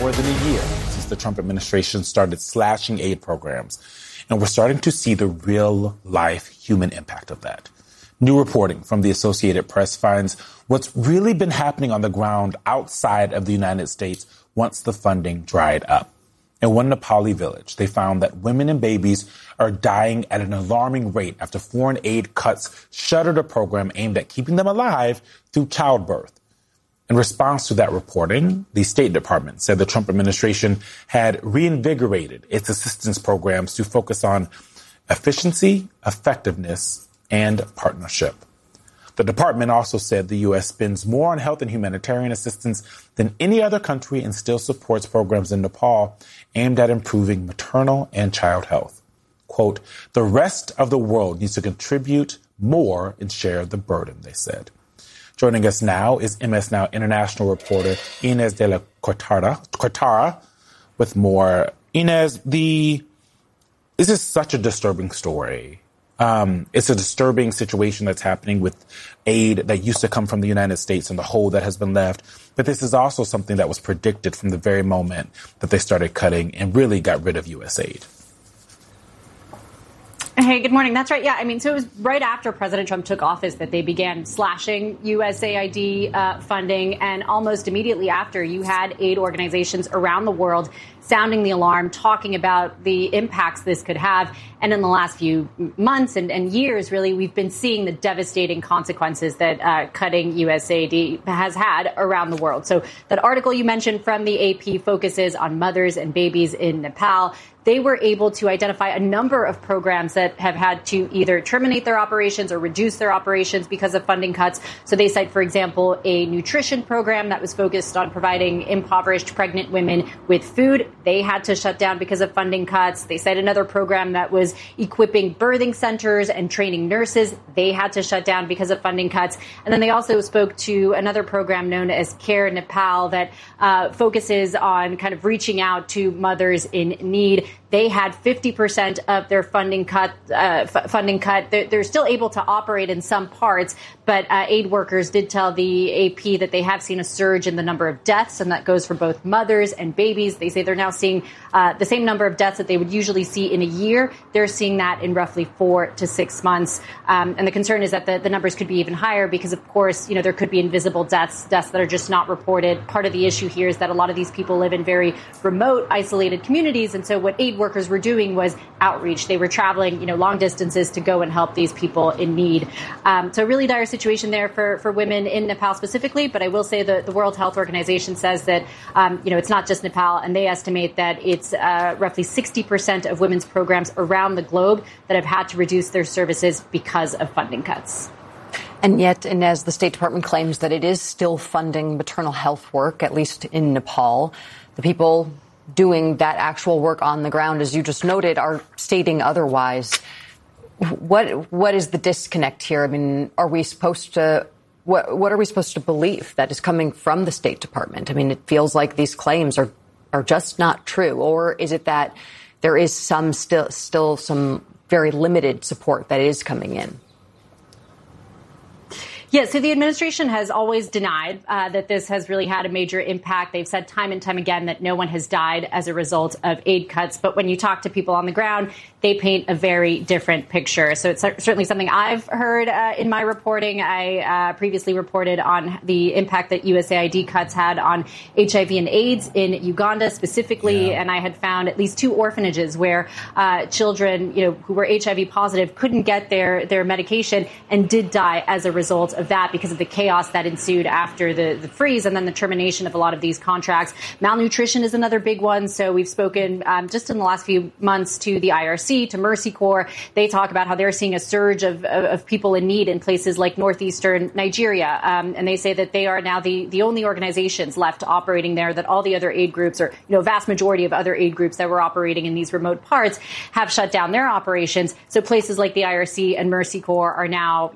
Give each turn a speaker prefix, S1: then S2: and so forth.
S1: more than a year since the Trump administration started slashing aid programs, and we're starting to see the real-life human impact of that. New reporting from the Associated Press finds what's really been happening on the ground outside of the United States once the funding dried up. In one Nepali village, they found that women and babies are dying at an alarming rate after foreign aid cuts shuttered a program aimed at keeping them alive through childbirth. In response to that reporting, the State Department said the Trump administration had reinvigorated its assistance programs to focus on efficiency, effectiveness, and partnership. The department also said the U.S. spends more on health and humanitarian assistance than any other country and still supports programs in Nepal aimed at improving maternal and child health. Quote, the rest of the world needs to contribute more and share the burden, they said. Joining us now is MS Now international reporter Inez de la Cortara with more. Inez, this is such a disturbing story. It's a disturbing situation that's happening with aid that used to come from the United States and the hole that has been left. But this is also something that was predicted from the very moment that they started cutting and really got rid of U.S. aid.
S2: Hey, good morning. That's right. Yeah, I mean, so it was right after President Trump took office that they began slashing USAID funding. And almost immediately after, you had aid organizations around the world sounding the alarm, talking about the impacts this could have. And in the last few months and years, really, we've been seeing the devastating consequences that cutting USAID has had around the world. So that article you mentioned from the AP focuses on mothers and babies in Nepal. They were able to identify a number of programs that have had to either terminate their operations or reduce their operations because of funding cuts. So they cite, for example, a nutrition program that was focused on providing impoverished pregnant women with food. They had to shut down because of funding cuts. They cite another program that was equipping birthing centers and training nurses. They had to shut down because of funding cuts. And then they also spoke to another program known as Care Nepal that focuses on kind of reaching out to mothers in need. They had 50% of their funding cut. They're still able to operate in some parts, but aid workers did tell the AP that they have seen a surge in the number of deaths, and that goes for both mothers and babies. They say they're now seeing the same number of deaths that they would usually see in a year. They're seeing that in roughly 4 to 6 months. And the concern is that the numbers could be even higher because, of course, you know, there could be invisible deaths that are just not reported. Part of the issue here is that a lot of these people live in very remote, isolated communities. And so what aid workers were doing was outreach. They were traveling, long distances to go and help these people in need. So a really dire situation there for women in Nepal specifically. But I will say that the World Health Organization says that, it's not just Nepal, and they estimate that it's roughly 60% of women's programs around the globe that have had to reduce their services because of funding cuts.
S3: And yet, Inez, the State Department claims that it is still funding maternal health work, at least in Nepal. The people doing that actual work on the ground, as you just noted, are stating otherwise. What is the disconnect here? I mean, are we supposed to what are we supposed to believe that is coming from the State Department? I mean, it feels like these claims are just not true. Or is it that there is still some very limited support that is coming in?
S2: Yeah, so the administration has always denied that this has really had a major impact. They've said time and time again that no one has died as a result of aid cuts. But when you talk to people on the ground, they paint a very different picture. So it's certainly something I've heard in my reporting. I previously reported on the impact that USAID cuts had on HIV and AIDS in Uganda specifically. Yeah. And I had found at least 2 orphanages where children, who were HIV positive couldn't get their medication and did die as a result of that because of the chaos that ensued after the freeze and then the termination of a lot of these contracts. Malnutrition is another big one. So we've spoken just in the last few months to the IRC, to Mercy Corps. They talk about how they're seeing a surge of people in need in places like northeastern Nigeria. And they say that they are now the only organizations left operating there, that all the other aid groups or, vast majority of other aid groups that were operating in these remote parts have shut down their operations. So places like the IRC and Mercy Corps are now,